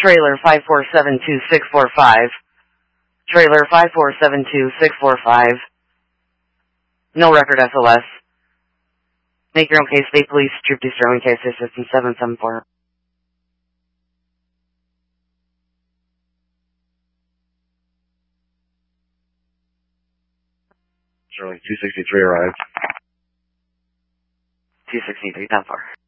Trailer 5472645. Trailer 5472645. No record SOS. Make your own case. State Police, Troop 2 Sterling, case assistance 774. Sterling 263 arrived. 263, 10-4.